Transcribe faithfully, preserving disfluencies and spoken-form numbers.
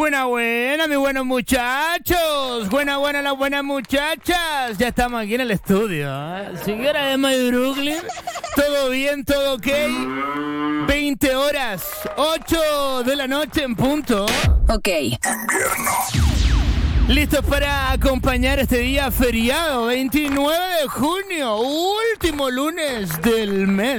Buena, buena, mis buenos muchachos. Buena, buena, las buenas muchachas. Ya estamos aquí en el estudio, ¿eh? Señora de My Brooklyn. Todo bien, todo ok. veinte horas, ocho de la noche en punto. Ok. Listos para acompañar este día feriado, veintinueve de junio, último lunes del mes.